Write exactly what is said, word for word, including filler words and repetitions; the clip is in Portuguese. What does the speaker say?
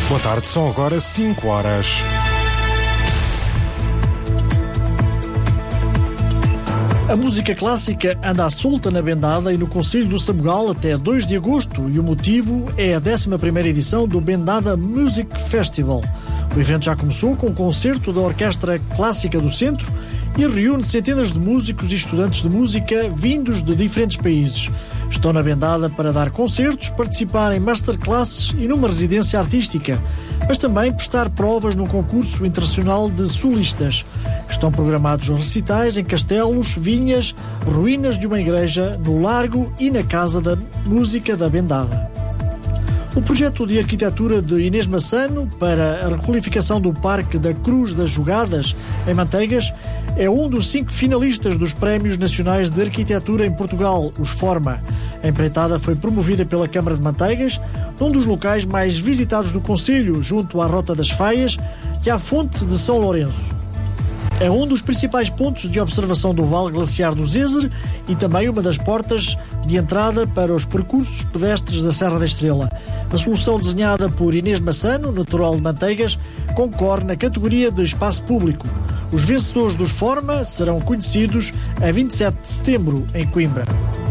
Boa tarde, são agora cinco horas. A música clássica anda à solta na Bendada e no Concelho do Sabugal até dois de agosto e o motivo é a décima primeira edição do Bendada Music Festival. O evento já começou com um concerto da Orquestra Clássica do Centro e reúne centenas de músicos e estudantes de música vindos de diferentes países. Estão na Bendada para dar concertos, participar em masterclasses e numa residência artística, mas também prestar provas num concurso internacional de solistas. Estão programados recitais em castelos, vinhas, ruínas de uma igreja, no Largo e na Casa da Música da Bendada. O projeto de arquitetura de Inês Massano para a requalificação do Parque da Cruz das Jogadas, em Manteigas, é um dos cinco finalistas dos Prémios Nacionais de Arquitetura em Portugal, os Forma. A empreitada foi promovida pela Câmara de Manteigas, num dos locais mais visitados do concelho, junto à Rota das Faias e à Fonte de São Lourenço. É um dos principais pontos de observação do Vale Glaciar do Zézer e também uma das portas de entrada para os percursos pedestres da Serra da Estrela. A solução desenhada por Inês Massano, natural de Manteigas, concorre na categoria de espaço público. Os vencedores dos Forma serão conhecidos a vinte e sete de setembro, em Coimbra.